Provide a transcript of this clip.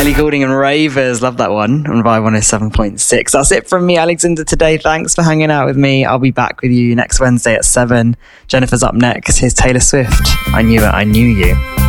Ellie Goulding and Ravers, love that one on Vibe 107.6. That's it from me, Alexander, today. Thanks for hanging out with me. I'll be back with you next Wednesday at 7. Jennifer's up next. Here's Taylor Swift. I Knew It, I Knew You.